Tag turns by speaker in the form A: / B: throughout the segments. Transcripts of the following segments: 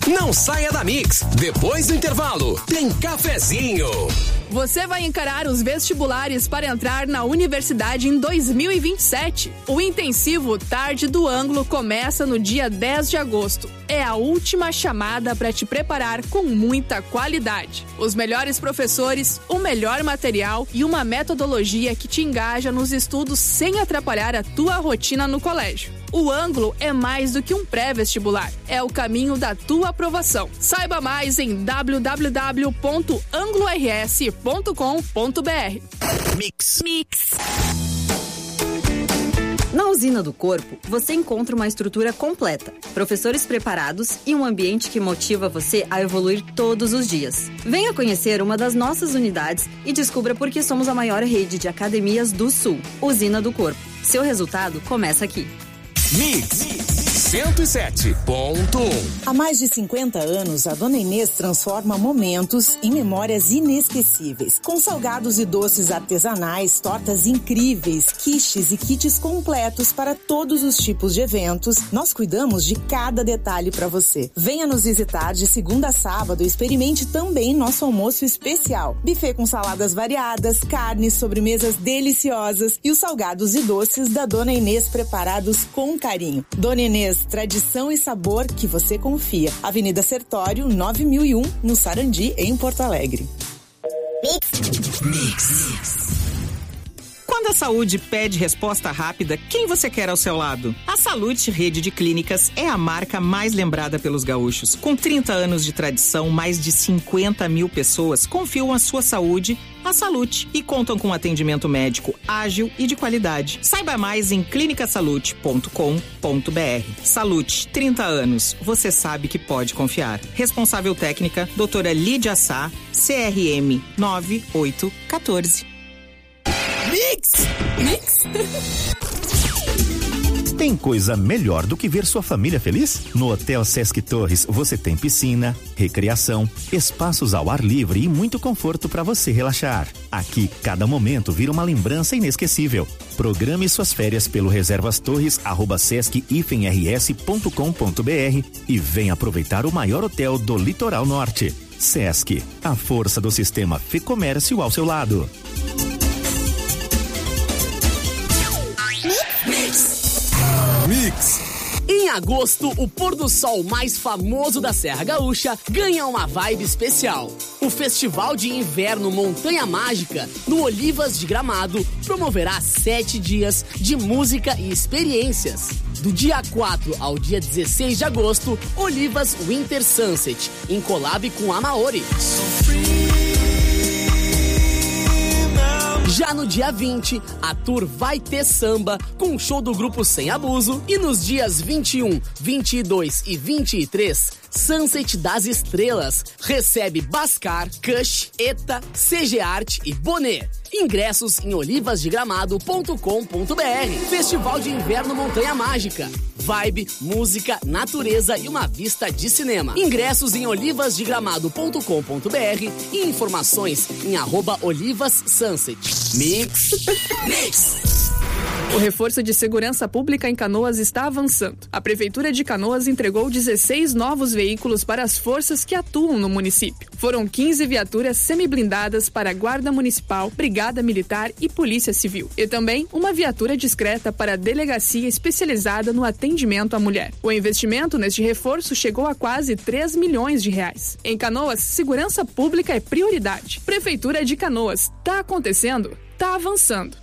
A: Não saia da Mix. Depois do intervalo, tem cafezinho.
B: Você vai encarar os vestibulares para entrar na universidade em 2027. O intensivo Tarde do Ângulo começa no dia 10 de agosto. É a última chamada para te preparar com muita qualidade. Os melhores professores, o melhor material e uma metodologia que te engaja nos estudos sem atrapalhar a tua rotina no colégio. O Ângulo é mais do que um pré-vestibular. É o caminho da tua aprovação. Saiba mais em www.anglors.com.br.
A: Mix.
C: Na Usina do Corpo, você encontra uma estrutura completa, professores preparados e um ambiente que motiva você a evoluir todos os dias. Venha conhecer uma das nossas unidades e descubra por que somos a maior rede de academias do Sul. Usina do Corpo. Seu resultado começa aqui.
A: Mix 107.1.
D: Há mais de 50 anos, a Dona Inês transforma momentos em memórias inesquecíveis. Com salgados e doces artesanais, tortas incríveis, quiches e kits completos para todos os tipos de eventos, nós cuidamos de cada detalhe para você. Venha nos visitar de segunda a sábado e experimente também nosso almoço especial. Buffet com saladas variadas, carnes, sobremesas deliciosas e os salgados e doces da Dona Inês preparados com carinho. Dona Inês, tradição e sabor que você confia. Avenida Sertório, 9001, no Sarandi, em Porto Alegre.
E: Mix. Quando a saúde pede resposta rápida, quem você quer ao seu lado? A Salute Rede de Clínicas é a marca mais lembrada pelos gaúchos. Com 30 anos de tradição, mais de 50 mil pessoas confiam a sua saúde à Salute e contam com atendimento médico ágil e de qualidade. Saiba mais em clinicasalute.com.br. Salute, 30 anos. Você sabe que pode confiar. Responsável técnica, doutora Lídia Sá, CRM 9814.
A: Mix.
F: Tem coisa melhor do que ver sua família feliz? No Hotel Sesc Torres você tem piscina, recreação, espaços ao ar livre e muito conforto para você relaxar. Aqui, cada momento vira uma lembrança inesquecível. Programe suas férias pelo reservastorres@sesc-rs.com.br e venha aproveitar o maior hotel do Litoral Norte. Sesc, a força do sistema Fê-Comércio ao seu lado.
A: Mix.
G: Em agosto, o pôr do sol mais famoso da Serra Gaúcha ganha uma vibe especial. O Festival de Inverno Montanha Mágica, no Olivas de Gramado, promoverá 7 dias de música e experiências. Do dia 4 ao dia 16 de agosto, Olivas Winter Sunset, em collab com a Maori. Já no dia 20, a tour vai ter samba com o show do grupo Sem Abuso. E nos dias 21, 22 e 23, Sunset das Estrelas recebe Bascar, Kush, Eta, CG Art e Bonet. Ingressos em olivasdegramado.com.br. Festival de Inverno Montanha Mágica. Vibe, música, natureza e uma vista de cinema. Ingressos em olivasdegramado.com.br e informações em @olivassunset. Mix.
B: O reforço de segurança pública em Canoas está avançando. A Prefeitura de Canoas entregou 16 novos veículos para as forças que atuam no município. Foram 15 viaturas semiblindadas para a Guarda Municipal, Brigada Militar e Polícia Civil. E também uma viatura discreta para a Delegacia Especializada no Atendimento à Mulher. O investimento neste reforço chegou a quase 3 milhões de reais. Em Canoas, segurança pública é prioridade. Prefeitura de Canoas. Tá acontecendo? Tá avançando.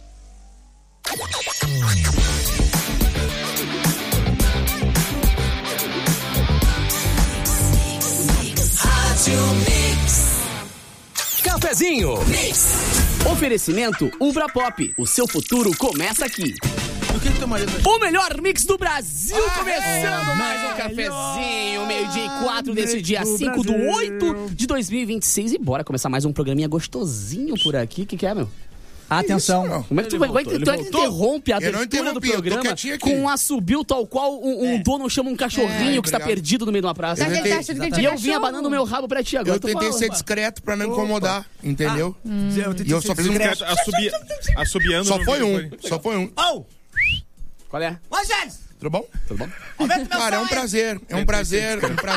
A: Cafezinho.
G: Oferecimento Ubra Pop. O seu futuro começa aqui. O melhor mix do Brasil, começando mais um cafezinho, 12:04 desse dia 5 de 8 de 2026. E bora começar mais um programinha gostosinho por aqui. O que é, meu?
H: Atenção.
G: Como é que tu interrompe a abertura do programa com um assobio tal qual um dono chama um cachorrinho que está perdido no meio de uma praça? E eu vim abanando o meu rabo pra ti agora.
I: Eu tentei ser discreto pra não incomodar, entendeu? E eu só fiz um
J: assobiando.
I: Só foi um.
G: Qual é?
H: Rogério!
I: Tudo bom?
G: Tudo bom?
I: Cara, é um prazer. É um prazer.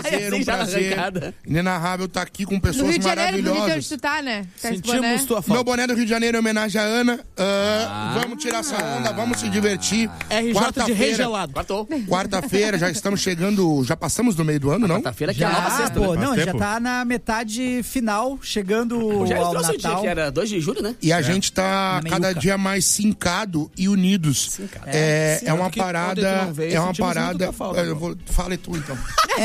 I: Inenarrável estar aqui com pessoas
H: No Rio de Janeiro, do Rio de
I: maravilhosas.
H: onde tu tá, né? Tá esse
J: Sentimos
H: boné.
J: tua falta.
I: Meu boné do Rio de Janeiro é homenagem à Ana. Vamos tirar essa onda, vamos se divertir.
J: RJ de Rei Gelado.
I: Quarta-feira, já estamos chegando. Já passamos do meio do ano, não?
G: Quarta-feira que é a nova sexta,
K: pô,
G: né?
K: não,
L: Faz
K: já
L: tempo.
K: tá na metade final, chegando
G: Já
K: ao
G: trouxe o dia
K: Natal.
G: que era 2 de julho, né?
I: E a gente tá
K: Na
I: cada
K: meiuca.
I: dia mais sincado e unidos. É uma
J: Porque ontem
I: parada.
J: tu não veio,
I: É uma
J: sentimos muito
I: parada.
J: tua falta,
I: Fala tu então.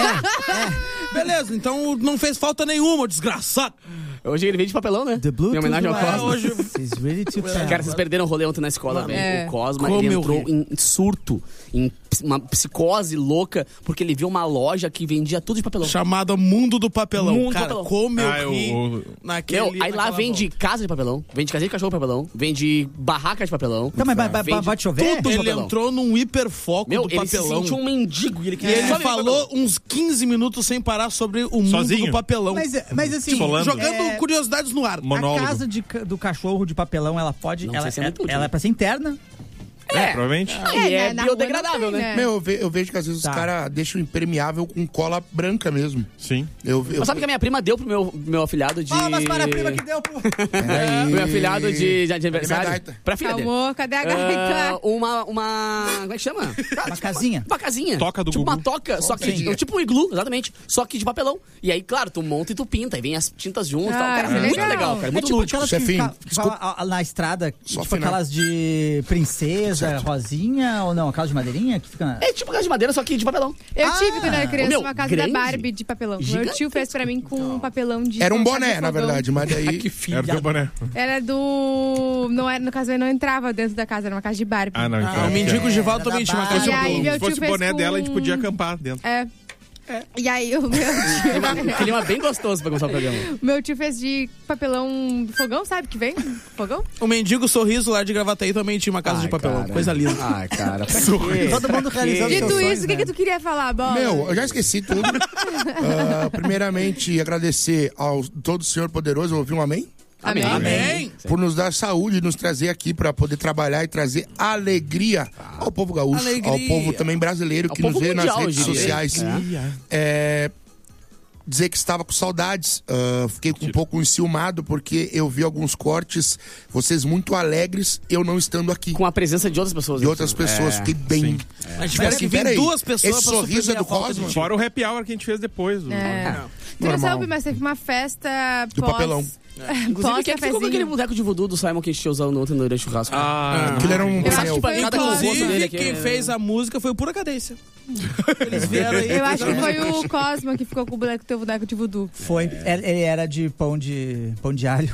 J: Beleza, então não fez falta nenhuma, desgraçado.
G: Hoje ele veio de papelão, né?
K: The Bluetooth
G: Em homenagem ao
K: wireless
G: Cosma.
J: hoje-
K: is ready to tell.
G: Cara, vocês perderam o rolê ontem na escola, velho.
H: É.
G: O Cosma,
J: Como
G: ele
J: eu
G: entrou
J: ri.
G: em surto, em uma psicose louca, porque ele viu uma loja que vendia tudo de papelão.
J: Chamada Mundo do Papelão.
G: Mundo do
J: Cara,
G: Papelão.
J: como eu ri
G: Meu,
J: naquele...
G: aí lá vende casa de papelão, vende casinha de cachorro de papelão, vende barraca de papelão.
K: Tá, mas
G: vende
K: vai chover?
G: tudo de
J: Ele
G: papelão.
J: entrou num hiperfoco
G: Meu,
J: do
G: ele se
J: papelão.
G: sentiu um mendigo. E ele
J: E
G: queria
J: ele
G: só ver
J: falou uns 15 minutos sem parar sobre o mundo
L: Sozinho.
J: do papelão.
K: Mas assim,
L: Falando.
J: Jogando curiosidades no ar.
L: Monólogo.
K: a casa do cachorro de papelão, ela pode...
G: Não
K: ela,
G: sei se é muito útil,
K: ela
G: né?
K: é pra ser interna.
L: Provavelmente.
G: E é
H: na rua
G: biodegradável,
H: não tem,
G: né?
I: Meu, eu vejo que às vezes
K: Tá.
I: os caras deixam impermeável com cola branca mesmo.
L: Sim.
G: Mas sabe que a minha prima deu pro meu afilhado de...
K: Palmas para a prima que deu pro...
G: Meu afilhado de aniversário.
I: gaita.
G: Pra filha dele.
H: Calma, cadê a gaita?
G: Uma... Como é que chama?
K: Uma casinha.
G: Uma casinha.
L: Toca do
G: tipo
L: Gugu.
G: uma toca, só que
I: Sim.
G: tipo um iglu, exatamente. Só que de papelão. E aí, claro, tu monta e tu pinta. E vem as tintas juntas. Tal. Cara,
H: que
G: muito
H: legal.
G: legal, cara.
K: É
G: Muito
K: tipo
G: lúdico.
K: aquelas
I: Chefinho,
K: que fala na estrada,
I: Só
K: tipo
I: afinar.
K: aquelas de princesa, rosinha, ou não, aquelas de madeirinha que fica...
G: É tipo casa de madeira, só que de papelão.
H: Eu tive, quando eu era criança,
G: Meu,
H: uma casa
G: grande.
H: da Barbie de papelão. Meu
G: Gigantesco.
H: tio fez pra mim com um papelão de...
I: Era um
H: colocar
I: boné,
H: de
I: na
H: fogão.
I: verdade, mas daí.
G: Que filho.
L: Era o teu boné.
H: Era do... Não era, no caso, ele não entrava dentro da casa, era uma casa de Barbie.
L: Ah, não.
J: Ah,
L: Então,
J: o mendigo Givaldo
K: Era
J: também
K: da
J: tinha uma
K: Barbie.
J: casa
H: E aí,
J: de
H: meu
L: se fosse
H: tio
L: o
H: fez
L: boné
H: com...
L: dela, a gente podia acampar dentro.
H: É. E aí, o meu tio...
G: Clima bem gostoso pra começar o programa.
H: Meu tio fez de papelão do fogão, sabe? Que vem? Fogão?
J: O mendigo Sorriso lá de Gravataí também tinha uma casa de papelão.
G: cara.
J: Coisa linda.
G: Ai, cara.
K: Todo mundo realizando seus
H: Dito
K: sonhos,
H: isso, o que
K: né?
H: tu queria falar, Bola?
I: Meu, eu já esqueci tudo. Primeiramente, agradecer ao todo Senhor Poderoso, ouvi um amém?
H: Amém.
J: Amém.
I: Por nos dar saúde, nos trazer aqui para poder trabalhar e trazer alegria ao povo gaúcho,
J: Alegria.
I: ao povo também brasileiro
G: Ao
I: que nos
G: povo
I: vê nas
G: mundial,
I: redes
G: eu diria.
I: sociais. Dizer que estava com saudades, fiquei um pouco enciumado porque eu vi alguns cortes, vocês muito alegres, eu não estando aqui.
G: Com a presença de outras pessoas.
I: De outras pessoas, fiquei bem.
J: A gente tiver que vir
I: peraí,
J: duas pessoas
I: esse
J: pra
I: sorriso
J: suprir
I: é do
J: a falta
I: Cosmo?
J: de-
L: Fora o happy hour que a gente fez depois.
H: Tu não
I: Normal.
H: sabe, mas teve uma festa
I: Do papelão.
G: Inclusive, quem é que ficou com aquele boneco de voodoo do Simon que a gente tinha usado ontem no churrasco?
I: Aquilo era um...
H: Eu acho que
I: meu,
H: foi
G: Cada com o rosto dele
J: Inclusive,
G: aqui,
J: quem fez a música foi o Pura Cadência. Eles vieram aí.
H: Eu acho que foi o Cosma que ficou com o teu boneco de voodoo.
K: Foi, ele era de pão de alho.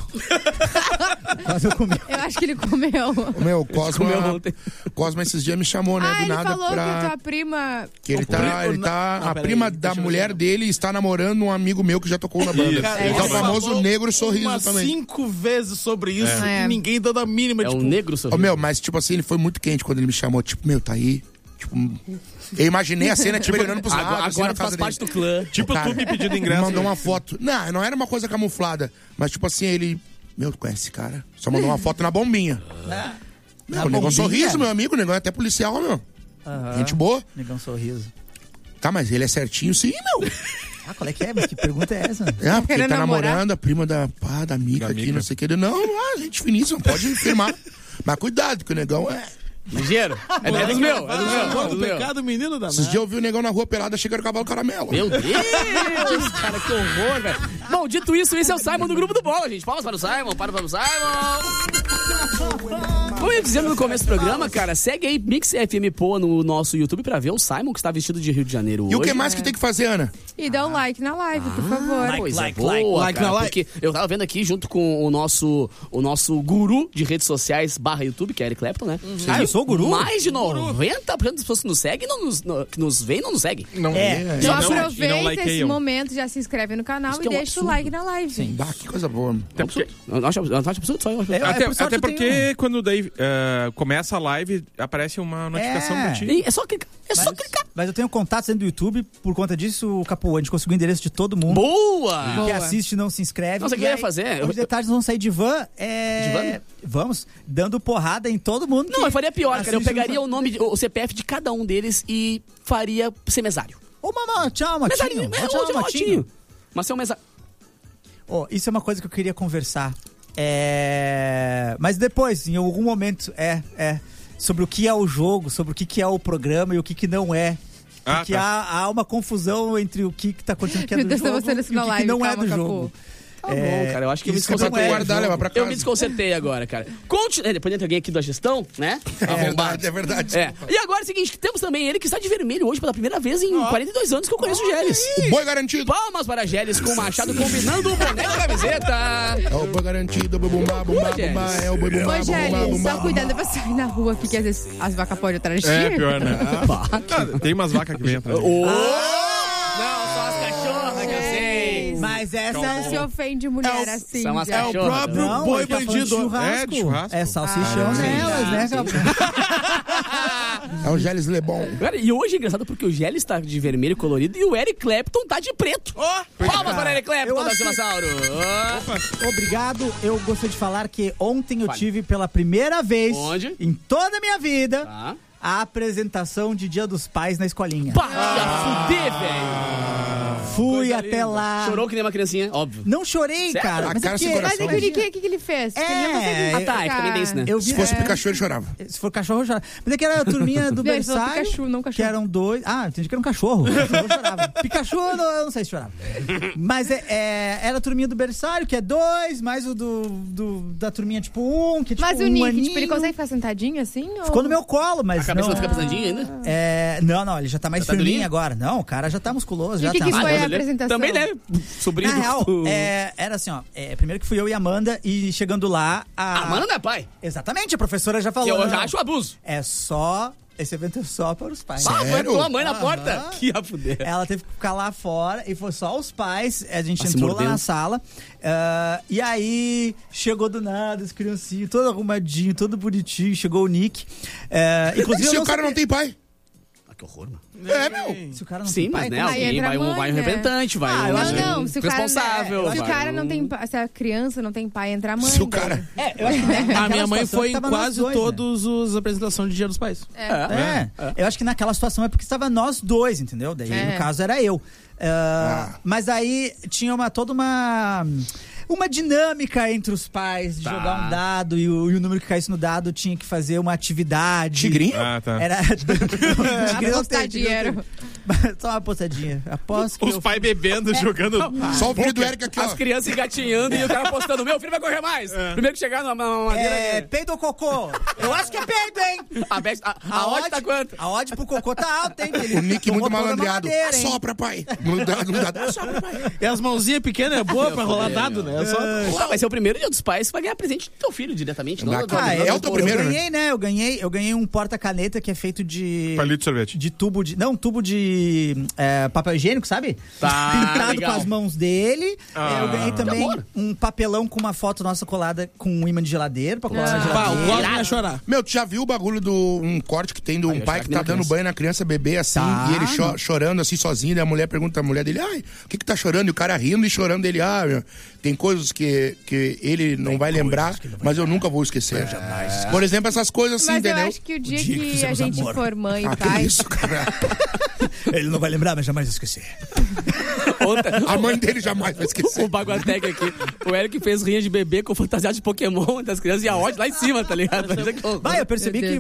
K: Mas eu comi.
H: Eu acho que ele comeu.
I: O meu,
G: comeu ontem.
I: Cosma esses dias me chamou, né?
H: Ah,
I: do
H: ele
I: nada
H: falou que
I: pra...
H: a tua prima...
I: Que ele tá,
J: Não,
I: a
J: peraí,
I: prima
J: deixa
I: da
J: eu
I: mulher
J: ver.
I: dele está namorando um amigo meu que já tocou na banda.
J: Cara,
I: Ele é o
J: ele
I: famoso
J: falou
I: negro sorriso
J: umas
I: também.
J: 5 vezes sobre isso
H: É.
J: e ninguém dando a mínima.
G: É
J: tipo,
G: um negro
I: Ô,
G: sorriso.
I: meu, mas tipo assim, ele foi muito quente quando ele me chamou. Tipo, meu, tá aí. Tipo, eu imaginei a cena, tipo, ele olhando pros lados.
G: Agora,
I: assim, na
G: agora tu faz
I: casa
G: parte
I: dele.
G: do clã.
L: Tipo
I: Cara,
L: tu me pedindo
I: Ele
L: ingresso.
I: mandou uma foto. Não era uma coisa camuflada. Mas tipo assim, ele... Meu, tu conhece esse cara? Só mandou uma foto na bombinha. Não, o negão
K: bombinha?
I: sorriso, meu amigo. O negão é até policial, meu. Gente boa.
K: Negão sorriso.
I: Tá, mas ele é certinho sim, meu.
K: Ah, qual é que é? Mas que pergunta é essa?
I: É, porque ele
H: querendo
I: tá
H: namorar?
I: namorando a prima da Mica
L: Da
I: aqui,
L: Mica.
I: não sei o que. Ele, não, gente finíssima, pode firmar. Mas cuidado, que o negão é...
G: Ligeiro. É dos meus. É dos meus. É
J: o
G: dos meus.
J: pecado, menino da
I: Esses dias eu vi o negão na rua pelada, chegando o cavalo caramelo.
G: Meu Deus, cara, que horror, velho. Bom, dito isso, esse é o Simon do Grupo do Bola, gente. Palmas para o Simon, para o Simon. Como eu ia dizendo no começo do programa, cara, segue aí Mix FM Poa no nosso YouTube pra ver o Simon que está vestido de Rio de Janeiro hoje.
I: E o que mais que tem que fazer, Ana?
H: E dá um like na live, por favor.
G: Coisa boa,
J: like
G: cara,
J: na live.
G: porque eu tava vendo aqui junto com o nosso guru de redes sociais / YouTube, que é Eric Clapton, né?
K: Ah, eu sou o guru?
G: Mais de 90% das pessoas que nos seguem, que nos veem, não nos seguem.
I: Não
K: É.
H: Então
L: E não
H: aproveita
L: likeiam.
H: esse momento, já se inscreve no canal
G: Isso
H: e
G: que é um
H: deixa o
G: absurdo.
H: like na live. Sim.
I: Bah, que coisa boa.
L: Até porque,
G: Eu acho absurdo, só eu acho.
K: É, por sorte
L: até
K: eu
L: porque
K: tenho-
L: quando daí começa a live, aparece uma notificação pra ti.
G: E é só clicar. É só clicar.
K: Mas eu tenho contatos dentro do YouTube, por conta disso o a gente conseguiu o endereço de todo mundo.
G: Boa!
K: Que assiste e não se inscreve.
G: Nossa, o que eu ia fazer?
K: Hoje de tarde nós vamos sair de van.
G: De van?
K: Vamos, dando porrada em todo mundo.
G: Não, eu faria pior, cara. Eu pegaria
K: no...
G: o nome, o CPF de cada um deles e faria ser mesário.
K: Ô, mamãe, tchau, Matinho.
G: Tchau, Matinho. Mas ser um mesário.
K: Isso é uma coisa que eu queria conversar. Mas depois, em algum momento, sobre o que é o jogo, sobre o que é o programa e o que não é. Porque há uma confusão entre o que tá acontecendo que é do jogo e o que não é do jogo.
G: Tá bom, cara. Eu acho que eu me desconcertei. Eu me desconcertei agora, cara. Depois tem alguém aqui da gestão, né?
I: É verdade.
G: E agora é o seguinte, temos também ele que está de vermelho hoje pela primeira vez em 42 anos que eu conheço o Gélis.
I: O boi garantido.
G: Palmas para Gélis com o Machado combinando o boné com a camiseta.
I: É o boi garantido, bumba, bumba, bumba, é o boi bumba,
H: Ô, Gélis, só cuidando pra sair na rua aqui, que às vezes as vacas podem atrás de ti.
L: É, pior, né? Tem umas vacas que vêm atrás.
G: Não, só as cachorras que eu sei.
K: Mas essa
H: se ofende mulher assim.
G: São as
J: É o próprio boi bandido.
K: De churrasco. É salsichão nelas, né?
I: É o Gélis Lebon.
G: Cara, e hoje é engraçado porque o Gélis tá de vermelho colorido e o Eric Clapton tá de preto. Palmas para o Eric Clapton da Dinossauro.
K: Obrigado. Eu gostaria de falar que ontem eu tive pela primeira vez em toda a minha vida a apresentação de Dia dos Pais na escolinha.
G: Fuder, velho.
K: Fui até lá.
G: Chorou que nem uma criancinha, óbvio.
K: Não chorei,
G: Sério?
K: cara. Mas
H: Mas o que ele fez?
G: Também tem isso, né?
I: Se fosse Pikachu, ele chorava.
K: Se for cachorro, eu chorava. Mas é que era a turminha do berçário.
H: Pikachu, não cachorro.
K: Que eram dois. Entendi que era um cachorro. Eu chorava. Pikachu, eu não sei se chorava. Mas era a turminha do berçário, que é dois, mais o da turminha tipo um, que é tipo
H: Mas o Nick, tipo, ele consegue ficar sentadinho assim?
K: Ficou no meu colo, mas
G: a cabeça não fica pesadinha ainda?
K: Não, ele já tá mais firminho agora. Não, o cara já tá musculoso.
H: E o que foi a apresentação?
G: Também, né? Sobrinho
K: Na real, era assim, primeiro que fui eu e a Amanda, e chegando lá...
G: A Amanda não é pai?
K: Exatamente, a professora já falou.
G: Que eu já acho abuso.
K: Esse evento é só para os pais.
G: Foi tua mãe na porta? Que a fuder.
K: Ela teve que ficar lá fora e foi só os pais. A gente entrou lá na sala. E aí chegou do nada, as criancinhas, todo arrumadinho, todo bonitinho. Chegou o Nick. Inclusive,
I: se o cara não tem pai.
G: Que horror, mano.
K: Se o cara não
G: tem
K: tem
G: pai,
K: mas
G: né? Alguém vai um representante, vai um
H: se o
G: responsável.
H: Se o cara não tem pai, se a criança não tem pai, entra a mãe.
I: Se o cara...
J: A minha mãe foi em quase todas as apresentações de Dia dos Pais.
K: Eu acho que naquela situação é porque estava nós dois, entendeu? Daí, no caso, era eu. Mas aí tinha toda uma dinâmica entre os pais de jogar um dado e o número que caísse no dado tinha que fazer uma atividade.
I: Tigrinho?
K: Era...
H: Tigrinho não tem dinheiro.
K: Só uma apostadinha. Aposto que
L: os pais bebendo, jogando...
I: Só o filho do Eric aqui, ó.
G: As crianças engatinhando e o cara apostando, meu filho vai correr mais. Primeiro que chegar numa madeira...
K: Peido ou cocô? Eu acho que é peido, hein?
G: A odd tá quanto?
K: A odd pro cocô tá alta, hein?
I: O Nick muito malandreado. Sopra, pai. Não dá. Sopra, pai.
J: E as mãozinhas pequenas é boa pra rolar dado, né?
G: Vai ser o primeiro Dia dos Pais, você vai ganhar presente do teu filho diretamente.
I: É o teu primeiro,
K: né? Eu ganhei um porta-caneta que é feito de...
L: Palito de sorvete.
K: De tubo de... Não, tubo de papel higiênico, sabe?
G: Pintado
K: legal. Com as mãos dele. Eu ganhei também um papelão com uma foto nossa colada com um imã de geladeira pra colar na geladeira.
J: O Cosme ia chorar.
I: Meu, tu já viu o bagulho um corte que tem de um pai que tá dando banho na criança bebê assim, e ele chorando assim sozinho, e a mulher pergunta à mulher dele, o que tá chorando? E o cara rindo e chorando dele, meu, tem coisas que ele não vai lembrar, mas eu nunca vou esquecer. Jamais. Por exemplo, essas coisas assim,
H: mas
I: entendeu?
H: Eu acho que o dia que a gente for mãe e pai...
I: Que isso, cara?
K: Ele não vai lembrar, mas jamais esquecer.
I: A mãe dele jamais vai esquecer.
G: O Baguatec aqui. O Eric fez rinha de bebê com fantasiado de Pokémon das crianças e a odd lá em cima, tá ligado?
K: Eu percebi que...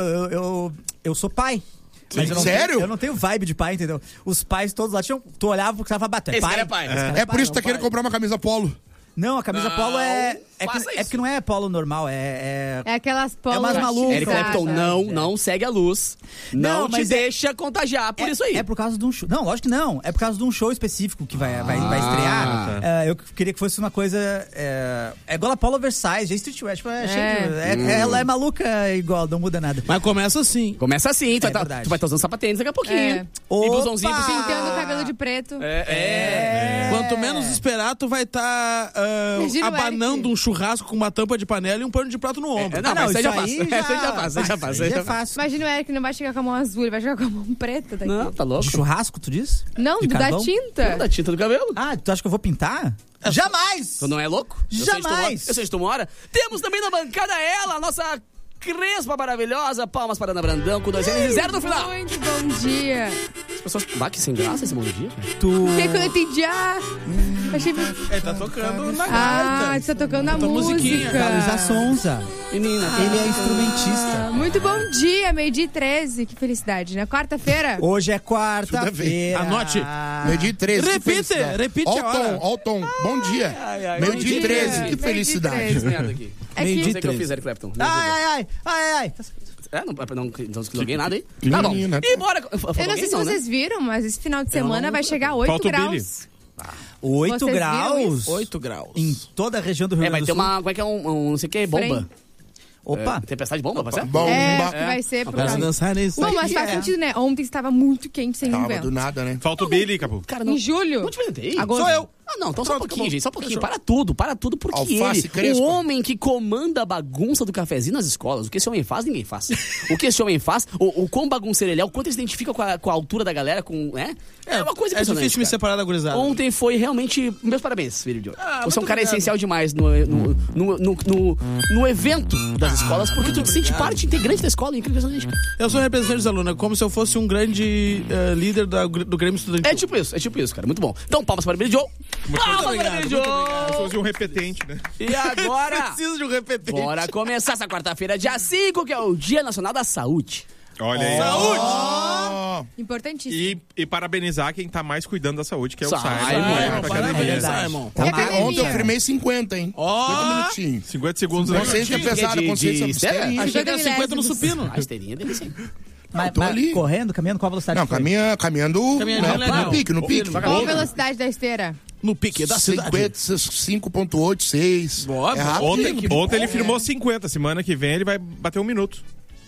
K: eu sou pai. Mas
I: sério?
K: Eu não tenho vibe de pai, entendeu? Os pais todos lá tinham... Tu olhava porque tava batendo.
G: Esse cara é pai.
I: É por isso que tá querendo comprar uma camisa polo.
K: Não, a camisa polo é porque não é polo normal, é
H: aquelas polos.
K: É umas malucas.
G: Eric Clapton não segue a luz. Não te deixa contagiar por isso aí.
K: É por causa de um show. Não, lógico que não. É por causa de um show específico que vai estrear. Eu queria que fosse uma coisa... É igual a Polo Versailles, é streetwear. Tipo, ela é maluca igual, não muda nada.
J: Mas começa assim.
G: Tu vai estar usando sapatênis daqui a pouquinho. E blusãozinho.
H: Pintando o cabelo de preto.
J: Quanto menos esperar, tu vai estar abanando um churrasco com uma tampa de panela e um pano de prato no ombro.
G: Isso aí já faz.
K: É fácil.
H: Imagina o Eric não vai chegar com a mão azul, ele vai chegar com a mão preta daqui.
G: Não, tá louco?
K: De churrasco, tu diz?
H: Não,
K: De
H: da
K: carvão?
H: tinta.
G: Não, da tinta do cabelo.
K: Ah, tu acha que eu vou pintar? Jamais!
G: Tu não é louco?
K: Jamais!
G: Eu sei de tu mora. Temos também na bancada ela, a nossa crespa maravilhosa. Palmas para Ana Brandão com 2 N's e 0 no final.
H: Muito bom dia.
G: As pessoas... que sem graça esse bom dia, cara.
K: Tu...
H: O que eu não entendi? Achei...
J: Ele tá tocando na
H: gaita. Você tá tocando a música.
K: Da Luísa Sonza.
G: Menina.
K: Ele é instrumentista.
H: Muito bom dia, 12h13. Que felicidade, né? Quarta-feira?
K: Hoje é quarta-feira.
J: Anote.
I: 12h13.
J: Repite a hora.
I: Ó o tom. Bom dia. 12h13. Que felicidade.
G: Meio-dia 13. Que eu fiz, Eric Clapton.
K: Ai.
G: Não desloguei nada aí. Tá bom. E bora.
H: Eu não sei se vocês viram, mas esse final de semana vai chegar a 8 graus.
K: 8
H: Vocês
K: graus?
J: 8 graus.
K: Em toda a região do Rio Grande do Sul.
G: Vai ter uma... Como é que é não sei o que, bomba.
K: Opa.
G: Tempestade bomba, vai ser?
I: Bomba.
H: Que vai ser.
J: Vamos dançar nisso.
H: Bom, mas faz sentido, né? Ontem estava muito quente, sem
I: Tava
H: vento.
I: do nada, né?
L: Falta o Billy, Capu.
G: Cara, não.
H: Em julho?
G: Não te apresentei.
H: Agosto.
J: Sou eu.
G: Não, então só um
J: Pronto,
G: pouquinho,
J: acabou.
G: gente, só um pouquinho.
J: Fechou.
G: Para tudo, porque
I: Alface,
G: ele,
I: crespa.
G: o homem que comanda a bagunça do cafezinho nas escolas, o que esse homem faz, ninguém faz. O que esse homem faz, o quão bagunceiro ele é, o quanto ele se identifica com a altura da galera, né? É uma coisa impressionante.
J: É difícil me
G: cara.
J: separar da gurizada.
G: Ontem foi realmente... Meus parabéns, filho de hoje. Você é um cara
J: obrigado.
G: essencial demais no evento das escolas, porque tu te sente parte integrante da escola, impressionante.
J: Eu sou representante dos alunos, como se eu fosse um grande líder do Grêmio Estudantil.
G: É tipo isso, cara. Muito bom. Então, palmas para o Billy Joe. Palmas para o Billy Joe.
L: Eu sou um repetente, né?
G: E agora...
J: Preciso de um repetente.
G: Bora começar essa quarta-feira, dia 5, que é o Dia Nacional da Saúde.
L: Olha aí.
J: Saúde!
H: Importantíssimo.
L: E parabenizar quem tá mais cuidando da saúde, que é o Simon.
J: Parabéns, Simon.
I: Ontem eu firmei 50, hein? 50 minutinhos.
L: 50 segundos.
I: Consciência pesada, consciência
G: esteira?
J: Achei que era 50 no supino.
G: A esteirinha é delícia.
K: Mas
I: ali.
K: correndo, caminhando, qual a velocidade?
I: Não, caminhando no pique.
H: Qual a velocidade da esteira?
J: No pique da cidade.
I: 5.8, 6.
J: Boa,
I: É rápido.
L: Ontem ele firmou 50. Semana que vem ele vai bater 1 minuto.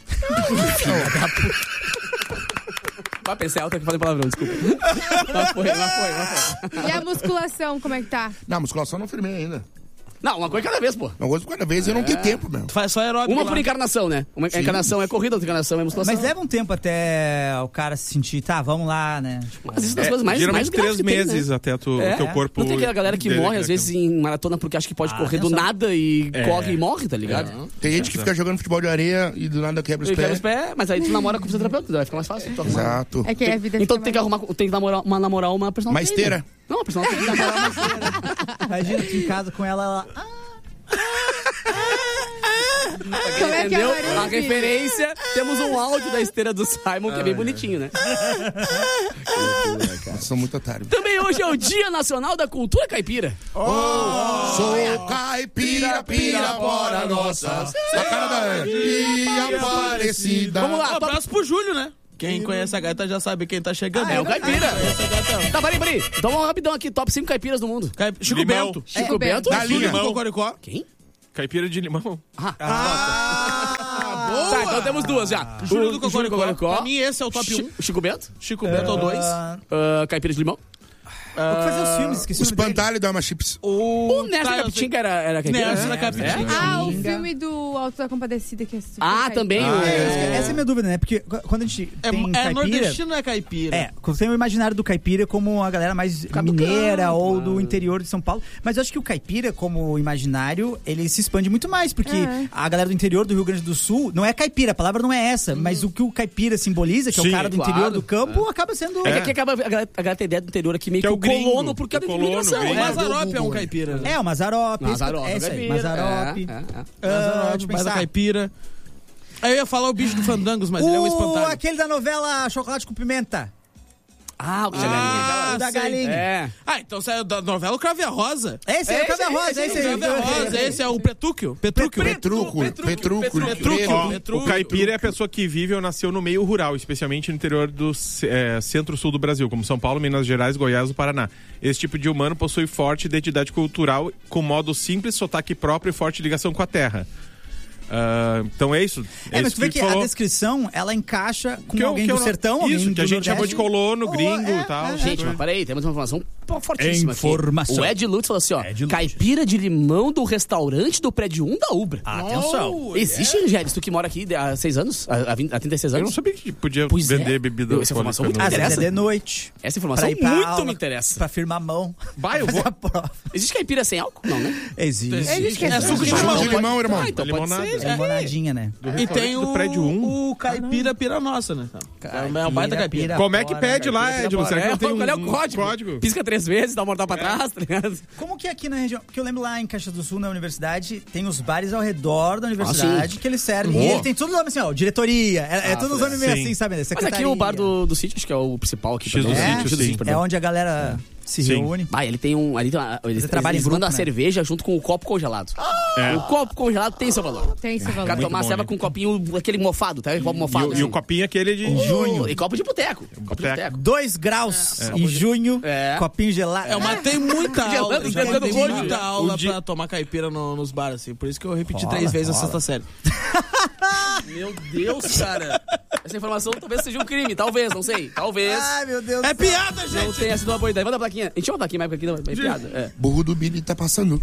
G: Vai pensar alto aqui falei palavrão, desculpa. Mas foi.
H: E a musculação, como é que tá?
I: Não, musculação não firmei ainda.
G: Não, uma coisa cada vez, pô.
I: Uma coisa cada vez eu não tenho tempo, meu.
J: Tu faz só aeróbico.
G: Uma por encarnação, né? Uma encarnação é corrida, outra encarnação é musculação.
K: Mas leva um tempo até o cara se sentir, tá, vamos lá, né?
G: Mas isso é das coisas mais
L: geralmente
G: graves
L: 3 meses
G: tem, né?
L: até teu corpo...
G: Não tem aquela galera que morre, às vezes, em maratona porque acha que pode correr do nada e corre e morre, tá ligado?
I: Tem gente que fica jogando futebol de areia e do nada quebra os pés.
G: Mas aí tu namora com o fisioterapeuta, vai ficar mais fácil.
I: Exato.
H: É que a vida
G: Então tem que namorar uma personal
I: Uma esteira.
G: Não, uma personal trainer.
K: Imagina tu em casa com ela...
H: Como é que
G: Entendeu?
H: é
G: A referência, temos um áudio da esteira do Simon, que é bem bonitinho, né?
I: São muito otários.
G: Também hoje é o Dia Nacional da Cultura Caipira.
I: Sou caipira, pirapora nossa. A cara da dia parecida.
G: Vamos lá,
J: Um abraço pro Júlio, né? Quem conhece a gaita já sabe quem tá chegando.
G: É o Caipira. Tá, peraí. Então vamos rapidão aqui, top 5 caipiras do mundo.
J: Chico
L: Limão.
J: Bento.
G: Chico Bento.
I: Galinha.
J: Cocoricó.
G: Quem?
L: Caipira de limão.
J: Boa.
G: Tá, então temos duas já.
J: Júlio do
G: Cocoricó.
J: Cocoricó. Pra mim esse é o top 1.
G: Chico Bento.
J: Chico Bento é o 2.
G: Caipira de limão.
K: Vou fazer os filmes, esqueci
I: O espantalho da uma chips.
G: O Nerd da Capitinga era caipira?
J: Nerd da Capitinga.
H: o filme do Alto da Compadecida que é super
G: também.
K: Essa é a minha dúvida, né? Porque quando a gente tem caipira...
J: nordestino é caipira.
K: Quando tem o imaginário do caipira como a galera mais mineira ou do interior de São Paulo. Mas eu acho que o caipira, como imaginário, ele se expande muito mais. Porque a galera do interior do Rio Grande do Sul não é caipira, a palavra não é essa. Mas o que o caipira simboliza, que é o cara do interior do campo, acaba sendo...
G: É que aqui acaba a galera tem ideia do interior aqui meio que o colono, porque é da imigração.
J: O Mazzaropi é um caipira.
K: É, o Mazzaropi.
G: Mazzaropi,
K: É isso aí,
G: caipira.
K: Mazzaropi.
J: Mais a caipira. Aí eu ia falar o bicho do Fandangos, mas ele é um espantalho.
K: Aquele da novela Chocolate com Pimenta.
G: O bicho da galinha.
K: Da galinha.
G: É.
J: Então saiu da novela O Crave a Rosa.
K: Esse é o Crave a Rosa, esse aí.
J: O Crave a Rosa, esse é o Petrúquio.
I: Petruco.
L: O caipira é a pessoa que vive ou nasceu no meio rural, especialmente no interior do centro-sul do Brasil, como São Paulo, Minas Gerais, Goiás e Paraná. Esse tipo de humano possui forte identidade cultural, com modo simples, sotaque próprio e forte ligação com a terra. Então é isso.
K: Mas tu vê que a descrição, ela encaixa com alguém do sertão.
L: Isso, que a gente chamou de colono, gringo e tal.
G: Gente, mas peraí, temos uma informação fortíssima aqui.
K: Informação.
G: O Ed Lutz falou assim, ó, caipira de limão do restaurante do prédio 1 da Ubra.
K: Atenção.
G: Existe, Gélis, tu que mora aqui há 6 anos? Há 36 anos?
L: Eu não sabia que podia vender bebida
G: essa informação muito
K: Às vezes é de noite.
G: Essa informação muito me interessa.
K: Pra firmar a mão.
L: Vai, eu vou.
G: Existe caipira sem álcool? Não, né?
K: Existe.
J: É suco de
I: limão, irmão.
G: Então pode ser.
K: É limonadinha, né?
J: E tem
L: do prédio 1.
J: o caipira pira nossa, né? É um baita caipira.
L: Como é que pede lá, Edmo? Será que não tem
G: qual é o código? Pisca 3 vezes, dá uma mortal pra trás, tá ligado?
K: Como que aqui na região... Porque eu lembro lá em Caxias do Sul, na universidade, tem os bares ao redor da universidade que eles servem. E ele tem tudo nome assim, ó, diretoria. É tudo os nomes meio assim, sabe?
G: Mas aqui o bar do sítio, acho que é o principal aqui.
K: É onde a galera se reúne.
G: Ele tem eles trabalham em a cerveja junto com o copo congelado. O copo congelado tem seu valor.
H: Tem seu valor.
G: O cara tomar ceva com um copinho, aquele mofado, tá? Copo mofado.
L: E o copinho aquele de junho.
G: E copo de boteco.
K: 2 graus em junho, copinho gelado.
J: Mas tem muita aula. Tem muita aula pra tomar caipira nos bares, assim. Por isso que eu repeti 3 vezes a sexta série.
G: Meu Deus, cara. Essa informação talvez seja um crime. Talvez, não sei. Talvez.
K: Ai, meu Deus.
J: É piada, gente.
G: Não tenha sido uma boa ideia. Manda a plaquinha. A gente tinha uma plaquinha mais aqui, não. É piada.
I: Burro do Billy tá passando.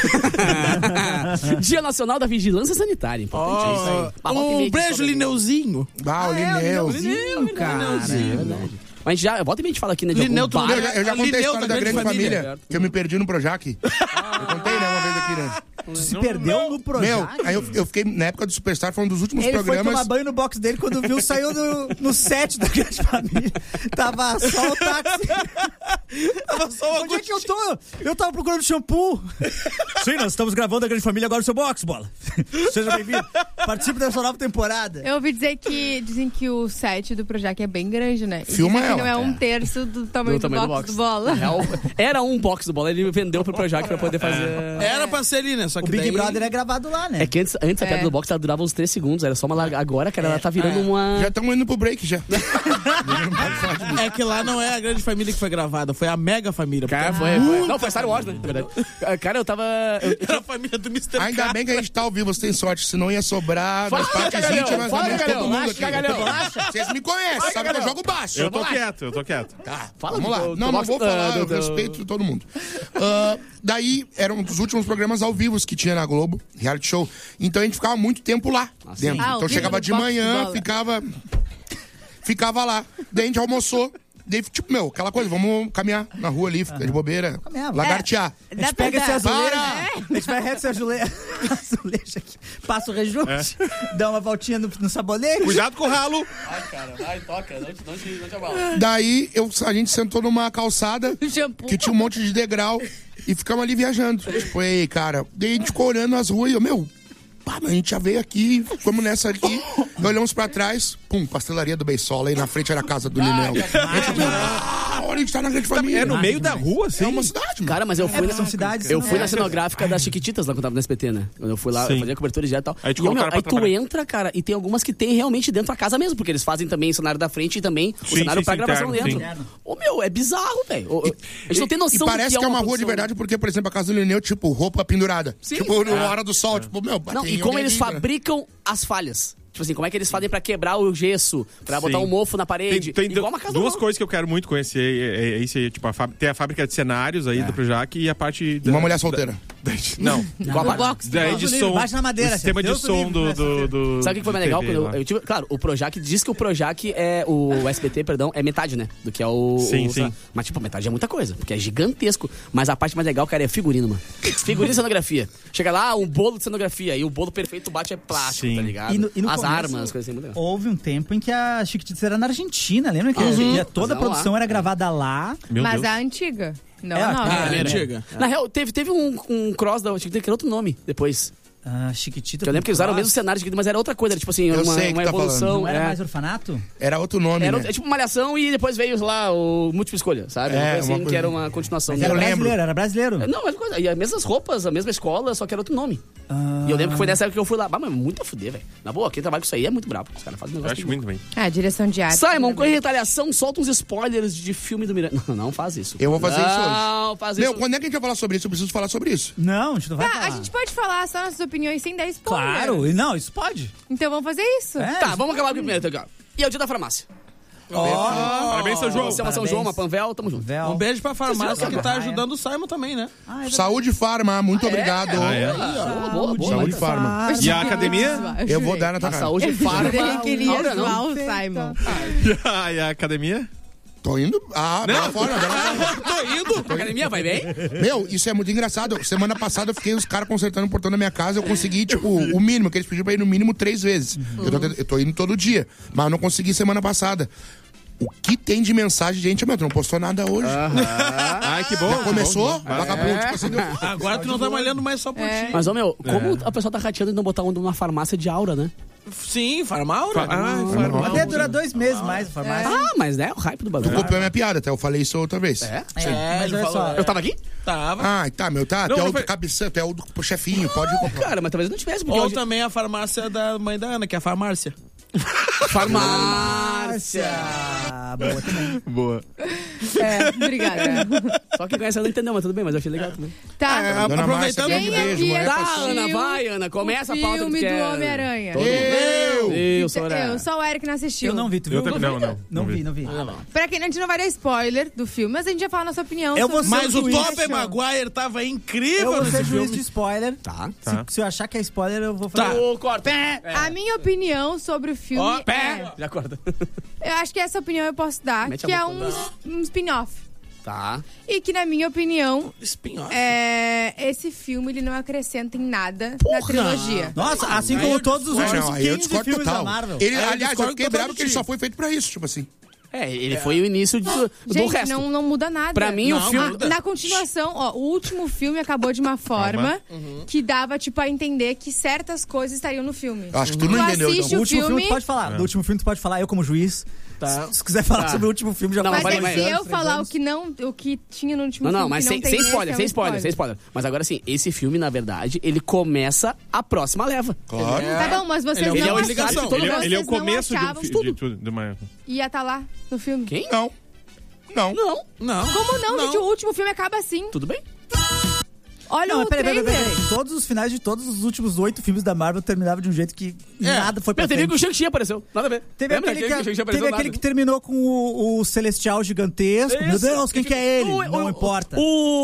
G: Dia Nacional da Vigilância Sanitária. Importante isso aí.
J: Um beijo, Lineuzinho.
I: O Lineuzinho,
G: cara. É verdade. Mas já, volta e meia a gente fala aqui, né?
I: Eu já contei a história da grande família, que eu me perdi no Projac. Eu contei, né, uma vez aqui, né?
K: Tu se perdeu no Projac?
I: Meu, aí eu fiquei, na época do Superstar, foi um dos últimos programas...
K: Ele foi tomar banho no box dele, quando viu, saiu no set da grande família. Tava só o táxi.
J: Tava só
K: Onde é que eu tô? Eu tava procurando shampoo. Sim, nós estamos gravando a grande família agora no seu box, bola. Seja bem-vindo. Participe dessa nova temporada.
H: Eu ouvi dizer dizem que o set do Projac é bem grande, né?
I: Filma ela.
H: Não é 1/3 do tamanho do box do Bola.
G: Era um box do Bola, ele vendeu pro Projac pra poder fazer...
J: Era pra ser ali, né? Só que
K: o Big Brother é gravado lá, né?
G: É que antes a queda do box ela durava uns 3 segundos, era só uma larga. Agora, cara, ela tá virando uma...
I: Já estamos indo pro break, já.
J: É que lá não é a grande família que foi gravada, foi a mega família.
G: Cara, não, foi Star Wars, né? Na verdade. Cara, eu tava...
J: Era a família do Mr.
I: Ainda bem que a gente tá ao vivo, você tem sorte, senão ia sobrar das partes íntimas da todo mundo aqui. Vocês me conhecem, sabem que eu jogo baixo.
L: Eu tô quieto.
I: Tá, vamos lá. Não vou falar, eu respeito todo mundo. Daí, era um dos últimos programas ao vivo que tinha na Globo, reality show. Então a gente ficava muito tempo lá dentro. Então chegava de manhã, ficava lá. Daí a gente almoçou. Daí, tipo, aquela coisa, vamos caminhar na rua ali, ficar de bobeira, lagartear.
K: A gente pega esse azulejo, a gente vai reto esse azulejo aqui, passa o rejunte, dá uma voltinha no sabonete.
L: Cuidado com o ralo.
G: Ai, cara, vai, toca, não te abala.
I: Daí, a gente sentou numa calçada, que tinha um monte de degrau, e ficamos ali viajando. Tipo, ei, cara, daí a gente ficou olhando as ruas e eu, a gente já veio aqui, ficamos nessa aqui, olhamos pra trás, pastelaria do Beisola, aí na frente era a casa do Lineu. Olha, a gente tá na grande família.
L: É no meio da rua, assim?
I: É uma cidade, mano.
G: Cara, mas eu fui na cenográfica das Chiquititas, lá quando eu tava no SBT, né? Quando eu fui lá, eu fazia cobertura direto e tal. Aí tu entra, cara, e tem algumas que tem realmente dentro da casa mesmo, porque eles fazem também o cenário da frente e também o cenário pra gravação dentro. É bizarro, velho. A gente não tem noção.
I: E parece que é uma rua de verdade, porque, por exemplo, a casa do Lineu, tipo, roupa pendurada. Tipo, na hora do sol, tipo,
G: e como eles fabricam as falhas. Tipo assim, como é que eles fazem pra quebrar o gesso, pra botar um mofo na parede?
L: Tem duas coisas que eu quero muito conhecer. É isso aí, tipo, tem a fábrica de cenários aí do Projac e a parte...
I: Uma mulher solteira.
L: Não.
K: Da edição. Baixa na madeira.
L: O sistema de som do...
G: Sabe o que foi mais legal? Claro, o Projac diz que o Projac é... O SBT, perdão, é metade, né? Do que é o...
L: Sim.
G: Mas, tipo, metade é muita coisa, porque é gigantesco. Mas a parte mais legal, cara, é figurino, mano. Figurino e cenografia. Chega lá, um bolo de cenografia. E o bolo perfeito bate é plástico, tá ligado? As armas, coisas assim, muito legal.
K: Houve um tempo em que a Chiquititas era na Argentina, lembra? Que toda a produção era gravada lá.
H: Mas a antiga. Não,
J: a antiga.
G: Na real, teve um cross da Chiquititas que era outro nome depois.
K: Chiquitita.
G: Eu lembro que usaram o mesmo cenário, mas era outra coisa, era tipo assim, uma evolução.
K: Não era mais orfanato?
I: Era outro nome,
G: era tipo Malhação e depois veio lá o Múltipla Escolha, sabe? Que era uma continuação.
K: Era brasileiro.
G: Não, mas coisa. E as mesmas roupas, a mesma escola, só que era outro nome. E eu lembro que foi nessa época que eu fui lá. Mas muito a fuder, velho. Na boa, quem trabalha com isso aí é muito brabo. Os caras fazem um negócio.
L: Eu acho muito bem.
H: Direção de arte.
G: Simon, com retaliação, solta uns spoilers de filme do Miranda. Não faz isso.
I: Eu vou fazer isso hoje.
G: Não, faz isso.
I: Quando é que a gente vai falar sobre isso? Eu preciso falar sobre isso.
K: Não, a gente não vai falar.
H: A gente pode falar só nossas opiniões. opiniões sem dar spoiler.
K: Claro, não, isso pode.
H: Então vamos fazer isso.
G: Tá, vamos acabar com o primeiro, então. E é o dia da farmácia.
L: Parabéns, São João.
G: Você é uma São João, uma Panvel, tamo junto.
J: Um beijo pra farmácia que tá ajudando o Simon também, né?
I: Saúde Farma, muito obrigado.
G: Boa.
I: Saúde Farma.
L: E a academia?
I: Eu vou dar na tua
G: A
I: cara.
G: Saúde Farma.
H: Ele queria
G: Aura,
H: zoar
G: não.
H: o Simon.
L: E a academia?
I: Tô indo. Bela forma.
G: Tô indo. A academia vai bem?
I: Meu, isso é muito engraçado. Semana passada eu fiquei os caras consertando o portão da minha casa. Eu consegui, tipo, o mínimo, que eles pediram pra ir no mínimo 3 vezes. Eu tô indo todo dia. Mas eu não consegui semana passada. O que tem de mensagem, gente? Meu, tu não postou nada hoje.
L: Ai, que bom.
I: Já começou? Vagabundo, tipo assim.
J: Agora tu não tá malhando mais só por ti.
G: Mas, meu, como a pessoa tá rateando de não botar uma farmácia de aura, né?
J: Sim, Farmaura.
K: Até dura 2 meses mais a farmácia.
G: Mas né, o hype do
I: Tu
G: bagulho.
I: copiou a minha piada, até eu falei isso outra vez.
K: Mas olha só.
G: Eu tava aqui?
J: Tava.
I: Tá, meu, tá.
L: Não,
I: Tu é
L: não
I: o do
L: foi-
I: cabeção, tu é o do chefinho, pode comprar.
G: Cara, mas talvez não tivesse. Porque
J: Ou
G: hoje...
J: também a farmácia da mãe da Ana, que é a farmácia.
G: Farmácia.
K: Boa também.
L: Boa.
H: Obrigada.
G: Só que conhece ela não entendeu, mas tudo bem, mas eu achei legal também.
H: Tá.
I: Dona
J: aproveitando-
I: Márcia,
H: Quem
I: grande beijo,
H: aqui
I: mulher
G: Tá,
I: paciente.
G: Ana, vai, Ana, começa a pauta que tu
H: filme
G: quer.
H: do Homem-Aranha.
G: Todo mundo. Eu sou
H: Só o Eric não assistiu.
K: Eu não vi, tu viu?
L: Eu também não.
K: Não vi.
H: Pra quem a gente não vai dar spoiler do filme, mas a gente vai falar a nossa opinião.
K: Eu vou
H: sobre
K: ser
J: Mas o
K: juiz.
J: Tobey Maguire tava
K: Eu
J: incrível
K: vou ser
J: nesse
K: juiz
J: filme.
K: de spoiler.
G: Tá.
K: Se eu achar que é spoiler, eu vou falar.
G: Ô, corta.
H: A minha opinião sobre o filme
J: Ó,
H: é...
G: Já corta.
H: Eu acho que essa opinião eu posso dar,
G: Mete a
H: que é
G: boca.
H: um spin-off.
G: Tá.
H: E que, na minha opinião,
J: Spin-off.
H: esse filme ele não acrescenta em nada na trilogia.
K: Nossa, assim como todos os últimos
I: Não, aí eu
K: 15
I: discordo
K: filmes
I: total.
K: da Marvel.
I: Ele,
J: eu
I: aliás, eu
J: discordo
I: fiquei bravo
J: totalmente.
I: que ele só foi feito pra isso, tipo assim.
G: Ele foi o início do
H: Gente,
G: resto.
H: não muda nada.
G: Pra mim, o
J: Não,
G: filme...
J: muda.
H: Na continuação, o último filme acabou de uma forma que dava, tipo, a entender que certas coisas estariam no filme.
I: Acho que tu não entendeu,
H: assiste
I: então.
K: O
H: o
K: último filme
H: filme...
K: tu pode falar. Do último filme tu pode falar, eu como juiz.
J: Tá.
K: Se quiser falar
G: Tá.
K: sobre o último filme, já
G: Não,
K: faz
H: Mas
G: vai,
H: é
G: vai.
H: se eu falar o que tinha no último
G: Não,
H: filme
G: mas
H: que
G: sem
H: não tem
G: spoiler,
H: nesse,
G: sem
H: é um
G: spoiler, sem spoiler. Mas agora sim, esse filme, na verdade, ele começa a próxima leva.
I: Claro.
H: Tá bom, mas vocês
J: Ele é
H: não
J: uma
H: achavam...
J: ligação.
G: de todo
H: vocês
G: mundo.
L: Ele é o
H: não
L: começo
H: achavam
L: de tudo. De uma...
H: Ia estar lá no filme?
G: Quem?
I: Não.
G: Não.
J: Não.
H: Como não, gente? O último filme acaba assim.
G: Tudo bem?
H: Olha
K: Não,
H: o
K: mas peraí.
H: trailer.
K: Todos os finais de todos os últimos 8 filmes da Marvel terminavam de um jeito que nada foi pra
G: Eu teria que o
K: frente.
G: Shang-Chi apareceu. Nada a ver.
K: Teve
G: Lembra
K: aquele,
G: que o Shang-Chi
K: que,
G: apareceu
K: teve
G: nada?
K: aquele que terminou com o Celestial gigantesco. Meu Deus, quem que é ele? Não importa.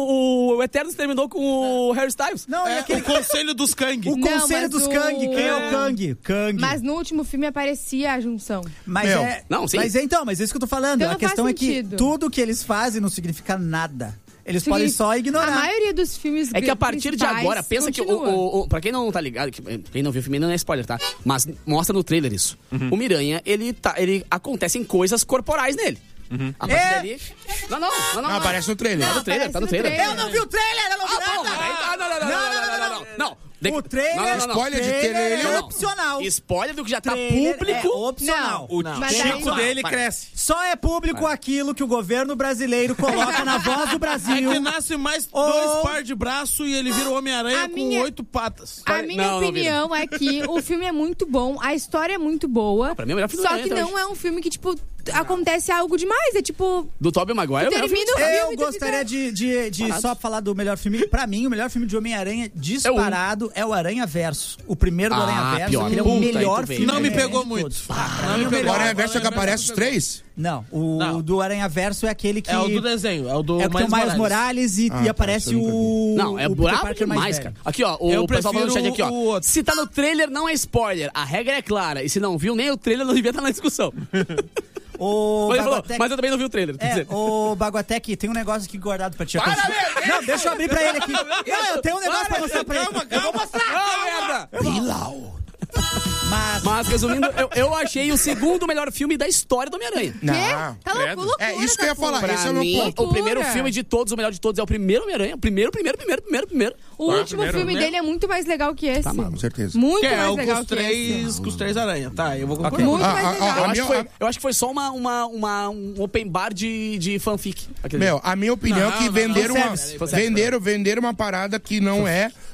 G: O Eternos terminou com o Harry Styles.
K: Não, e aquele...
J: O Conselho dos Kang.
K: O
H: Não,
K: Conselho
H: mas
K: dos
H: o-
K: Kang. Quem é o Kang? Kang.
H: Mas no último filme aparecia a junção.
K: Mas
I: Meu.
G: Não, sim.
K: Mas então, mas é isso que eu tô falando.
H: Então
K: A
H: não
K: questão
H: faz
K: é que
H: sentido.
K: tudo que eles fazem não significa nada. Eles podem só
H: A
K: ignorar.
H: maioria dos filmes
G: É que a partir de
H: principais
G: agora, pensa que
H: continua.
G: pra quem não tá ligado, quem não viu o filme não é spoiler, tá? Mas mostra no trailer isso. O Miranha, ele acontecem coisas corporais nele. A partir dali... Não.
I: Não, aparece no trailer.
G: Tá no trailer, tá no trailer.
K: Eu não vi o trailer, eu não vi
G: Ah, bom,
K: nada.
G: aí tá, não.
K: O trailer,
I: Spoiler de
K: trailer
I: trailer
K: é
I: não.
K: opcional.
G: Spoiler do que já tá
K: Trailer
G: público.
K: é opcional.
J: O
H: Mas
J: Chico
H: daí-
J: dele
G: Vai.
J: cresce.
K: Só é público aquilo que o governo brasileiro coloca na voz do
J: É
K: Brasil.
J: que nasce mais
K: Ou-
J: 2 par de braço e ele vira o Homem-Aranha
H: A
J: com
H: minha-
J: 8 patas.
H: A minha
G: Não, não
H: opinião é que o filme é muito bom, a história é muito boa.
G: Pra mim é o melhor filme do
H: Só
G: Aranha
H: que
G: até
H: não é um filme que, tipo, acontece algo demais. É tipo,
G: Do Tobey Maguire,
H: termina o filme.
K: Eu
H: e tu
K: gostaria
H: fica-
K: de só falar do melhor filme. Pra mim, o melhor filme de Homem-Aranha disparado é o Aranha Verso. O primeiro do Aranha Verso,
G: pior.
K: que ele é o
G: Puta, aí
K: melhor
G: tu veio.
K: filme.
J: Não me
K: Homem-Aranha
J: pegou
K: de
J: muito.
K: todos.
J: Não me pegou.
I: Agora é a verso que aparece os três?
K: Não, o
J: Não.
K: do Aranha Verso é aquele que...
J: É o do desenho, é o do
K: É o que tem o Miles Morales e
I: tá,
K: aparece
I: isso eu nunca
K: o...
G: Não, é
K: o Peter
G: brabo
K: Parker mais
G: demais,
K: velho.
G: cara. Aqui, ó,
J: Eu
G: o pessoal falando no chat
J: prefiro
G: aqui, ó.
J: o outro.
G: Se tá no trailer, não é spoiler. A regra é clara. E se não viu nem o trailer, não devia estar na discussão.
K: O
G: Mas ele falou,
K: Baguatec-
G: mas eu também não vi o trailer. quer dizer.
K: o Baguatec, tem um negócio aqui guardado pra ti.
G: Para, meu!
K: Não, deixa eu abrir pra ele aqui. Não, eu tenho um negócio pra mostrar pra ele.
J: Eu vou mostrar.
G: Ah, merda!
K: Mas...
G: Mas, resumindo, eu achei o segundo melhor filme da história do Homem-Aranha.
I: Não.
H: Tá louco, loucura,
I: É isso que eu ia falar.
G: Pra
I: Esse é o meu
G: mim,
I: ponto.
G: o primeiro filme de todos, o melhor de todos, é o primeiro Homem-Aranha. Primeiro.
H: O último
L: primeiro,
H: filme
L: né?
H: dele é muito mais legal que esse.
G: Tá, mano.
I: Com certeza.
H: Muito
J: Que é
H: mais
J: o
H: legal
J: com os
H: que esse.
J: com os três aranha. Tá, eu vou concordar.
H: Muito mais
I: Ah,
H: legal.
I: ah, ah,
G: Eu acho que foi só um open bar de fanfic. aquele
I: Meu, a minha opinião é que
J: não,
I: venderam
K: não.
I: uma,
K: Fanservice.
I: venderam uma parada que não é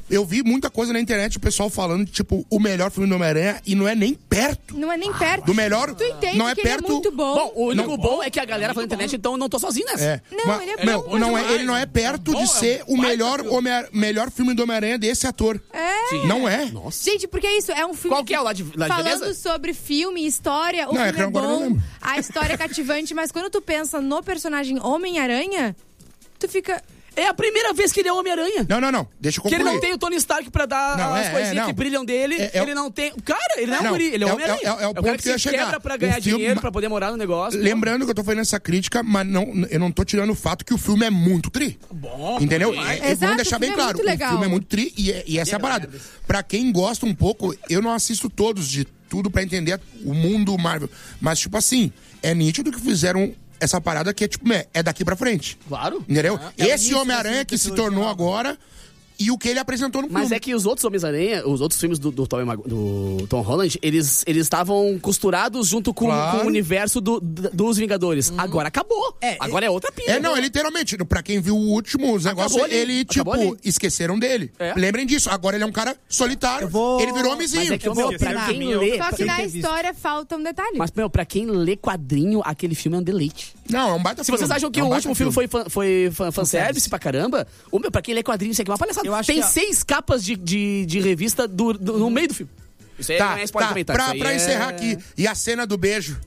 I: Eu vi muita coisa na internet, o pessoal falando, tipo, o melhor filme do Homem-Aranha e não é nem perto.
H: Não é nem perto.
I: Do melhor,
H: Tu entende
I: não é
H: que
I: perto.
H: ele é muito bom.
G: Bom, o único bom é que a galera fala na internet, então eu não tô sozinho nessa.
H: Não, ele é bom.
I: Ele não é perto de ser o melhor filme do Homem-Aranha desse ator. Não é.
H: Nossa. Gente, porque é isso, é um filme...
G: Qual que é o lá de
H: falando
G: Veneza?
H: sobre filme, história, o filme é bom, a história é cativante, mas quando tu pensa no personagem Homem-Aranha, tu fica...
G: É a primeira vez que ele é Homem-Aranha.
I: Não. Deixa eu concluir.
G: Que ele não tem o Tony Stark pra dar as coisinhas que brilham dele. Ele não tem... Cara, ele não é um guri, ele é Homem-Aranha.
I: É o ponto que eu ia chegar.
G: Quebra pra ganhar dinheiro, pra poder morar no negócio.
I: Lembrando que eu tô fazendo essa crítica, mas eu não tô tirando o fato que o filme é muito tri.
G: Bom.
I: Entendeu?
H: Exato,
I: Vamos deixar bem claro.
H: O
I: filme é muito tri e essa é a parada. Pra quem gosta um pouco, eu não assisto todos de tudo pra entender o mundo Marvel. Mas, tipo assim, é nítido que fizeram... essa parada que é tipo, é daqui pra frente.
G: Claro.
I: Entendeu? Esse Homem-Aranha que se tornou agora e o que ele apresentou no filme.
G: Mas é que os outros Homens-Aranha, os outros filmes do Tom Holland, eles estavam costurados junto com o universo dos Vingadores. Agora acabou. Agora é outra pira.
I: Não, é literalmente. Pra quem viu o último, os negócios, esqueceram dele. Lembrem disso. Agora ele é um cara solitário. Ele virou homenzinho.
G: Mas é que, pra quem lê...
H: Só que na história falta um detalhe.
G: Mas, pra quem lê quadrinho, aquele filme é um deleite.
I: Não, é um baita filme.
G: Se vocês acham que o último filme foi fanservice pra caramba, pra quem lê quadrinho, isso aqui é uma palhaçada. Tem 6 capas de revista no meio do filme. Isso aí não é spoiler comentar.
I: Pra encerrar aqui, e a cena do beijo?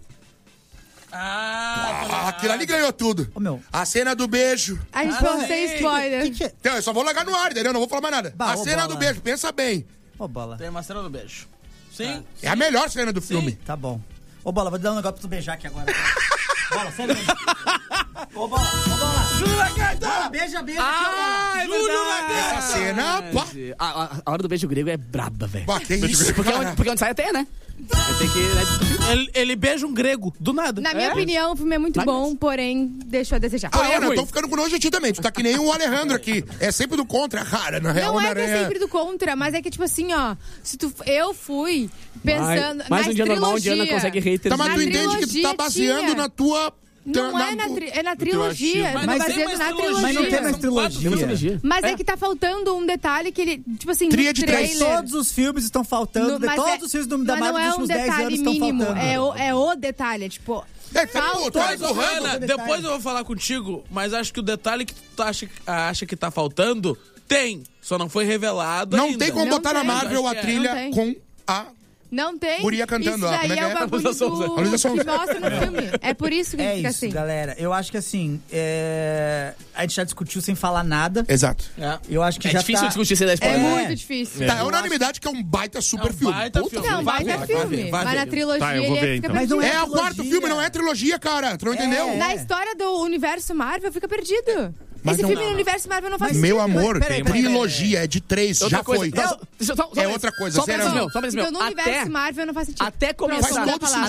I: Aquilo ali ganhou tudo. A cena do beijo.
H: A gente falou sem spoiler.
I: Então, eu só vou largar no ar, entendeu? Não vou falar mais nada. A cena do beijo, pensa bem.
K: Bola.
J: Tem uma cena do beijo. Sim.
I: É a melhor cena do filme.
K: Tá bom. Bola, vou te dar um negócio pra tu beijar aqui agora. Bola, sério mesmo. Bola.
J: Júlio Lagarto!
K: Beija.
J: Júlio Lagarto!
I: Essa cena, pá.
G: A hora do beijo grego é braba, velho.
I: Que isso?
G: Porque onde sai até, né? Tem que...
J: Ele beija um grego, do nada.
H: Na minha opinião, o filme é muito bom, porém, deixou a desejar.
I: Eu tô ficando com nojo de ti também. Tu tá que nem o Alejandro aqui. É sempre do contra. Cara, na real,
H: não é que é sempre do contra, mas é que, tipo assim, ó... Eu fui pensando...
G: Mais um dia normal, onde a Ana consegue hater.
I: Tá, mas tu entende que tu tá baseando na tua...
H: Não é na trilogia.
K: Mas
H: baseando na trilogia.
K: Mas não tem mais trilogia.
H: Mas é que tá faltando um detalhe que ele, tipo assim,
K: no trailer... Todos os filmes estão faltando. Todos os filmes da Marvel dos últimos 10 anos estão faltando.
H: É o detalhe, tipo...
J: Ana, depois eu vou falar contigo, mas acho que o detalhe que tu acha que tá faltando, tem. Só não foi revelado ainda.
I: Não tem como botar na Marvel a trilha com a...
H: Não tem.
I: Guria cantando,
H: isso daí é o bagulho que mostra no filme. É por isso que fica assim.
K: Galera. Eu acho que assim, a gente já discutiu sem falar nada.
I: Exato.
K: Eu acho que
G: é difícil discutir sem dar spoiler.
H: É muito difícil.
I: É unanimidade que é um baita super filme.
H: Não, baita filme. Mas na trilogia ele fica perdido.
I: É o quarto filme, não é trilogia, cara. Tu não entendeu?
H: Na história do universo Marvel fica perdido. Esse filme no universo Marvel não faz sentido.
I: Meu amor, trilogia é de 3, já foi. É outra coisa.
H: Então no universo Marvel não faz sentido.
G: Até começar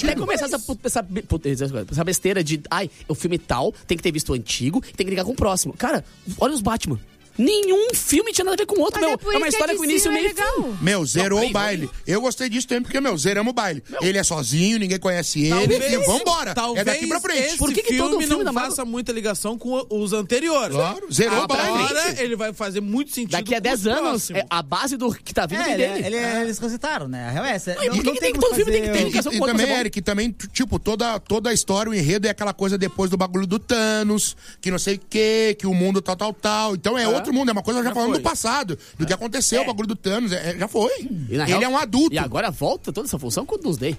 G: essa besteira de o filme tal tem que ter visto o antigo, tem que ligar com o próximo. Cara, olha os Batman. Nenhum filme tinha nada a ver com o outro,
H: é
G: uma história com início, meio e fim.
I: Zerou o baile. Eu gostei disso também, porque, zeramos o baile. Ele é sozinho, ninguém conhece ele, e vambora. É daqui pra frente.
J: Por que todo filme não faça muita ligação com os anteriores?
I: Claro, zerou o baile.
J: Agora ele vai fazer muito sentido.
G: Daqui a 10 anos, a base do que tá vindo vem dele.
K: Eles resetaram, né? A real é essa.
G: Por que todo filme tem que ter ligação com o outro?
I: E também, Eric, tipo, toda a história, o enredo é aquela coisa depois do bagulho do Thanos, que não sei o quê, que o mundo tal. Então é outro mundo, é uma coisa já falando do passado, do que aconteceu, o bagulho do Thanos, já foi. Ele é um adulto.
G: E agora volta toda essa função com o Doomsday.